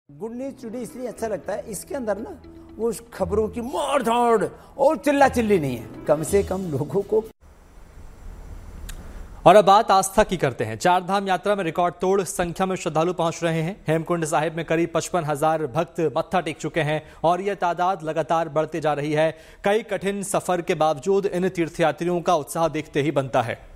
Good news today इसलिए अच्छा लगता है, इसके अंदर ना वो खबरों की मार धाड़ और चिल्ला चिल्ली नहीं है, कम से कम लोगों को। और अब बात आस्था की करते हैं। चार धाम यात्रा में रिकॉर्ड तोड़ संख्या में श्रद्धालु पहुंच रहे हैं। हेमकुंड साहिब में करीब 55,000 भक्त मत्था टेक चुके हैं और यह तादाद लगातार बढ़ते जा रही है। कई कठिन सफर के बावजूद इन तीर्थयात्रियों का उत्साह देखते ही बनता है।